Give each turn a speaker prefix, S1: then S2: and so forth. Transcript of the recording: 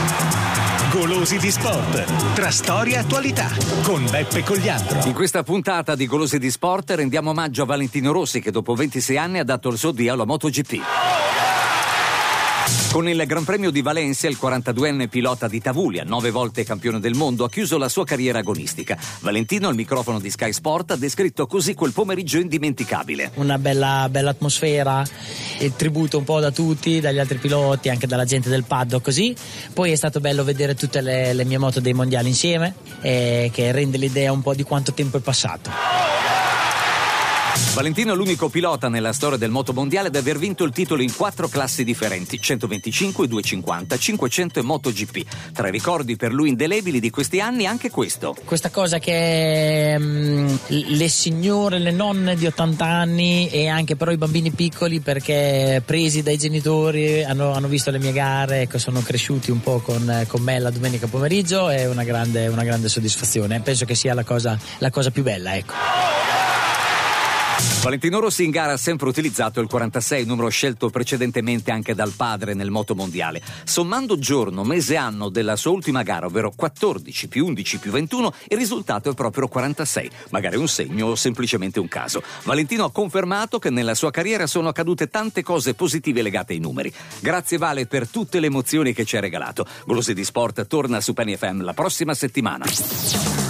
S1: Golosi di Sport, tra storia e attualità, con Beppe Cogliandro.
S2: In questa puntata di Golosi di Sport rendiamo omaggio a Valentino Rossi, che dopo 26 anni ha dato il suo addio alla MotoGP. Con il Gran Premio di Valencia, il 42enne pilota di Tavulia, 9 volte campione del mondo, ha chiuso la sua carriera agonistica. Valentino, al microfono di Sky Sport, ha descritto così quel pomeriggio indimenticabile.
S3: Una bella atmosfera, il tributo un po' da tutti, dagli altri piloti, anche dalla gente del paddock, così. Poi è stato bello vedere tutte le mie moto dei mondiali insieme, che rende l'idea un po' di quanto tempo è passato.
S2: Valentino è l'unico pilota nella storia del motomondiale ad aver vinto il titolo in 4 classi differenti: 125, 250, 500 e MotoGP. Tra i ricordi per lui indelebili di questi anni anche questo.
S3: Questa cosa che le signore, le nonne di 80 anni e anche però i bambini piccoli, perché presi dai genitori hanno visto le mie gare, ecco, sono cresciuti un po' con me la domenica pomeriggio, è una grande soddisfazione. Penso che sia la cosa più bella, ecco.
S2: Valentino Rossi in gara ha sempre utilizzato il 46, numero scelto precedentemente anche dal padre nel motomondiale. Sommando giorno, mese e anno della sua ultima gara, ovvero 14 più 11 più 21, il risultato è proprio 46. Magari un segno o semplicemente un caso. Valentino ha confermato che nella sua carriera sono accadute tante cose positive legate ai numeri. Grazie Vale per tutte le emozioni che ci hai regalato. Golosi di Sport torna su Penny FM la prossima settimana.